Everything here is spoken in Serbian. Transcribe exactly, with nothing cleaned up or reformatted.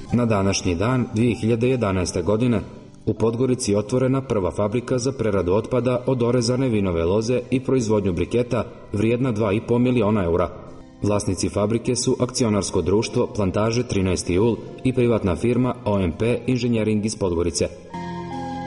Na današnji dan dvije hiljade jedanaeste. godine u Podgorici je otvorena prva fabrika za preradu otpada od orezane vinove loze i proizvodnju briketa vrijedna dva i po miliona eura. Vlasnici fabrike su akcionarsko društvo Plantaže trinaesti jul i privatna firma O M P Inženjering iz Podgorice.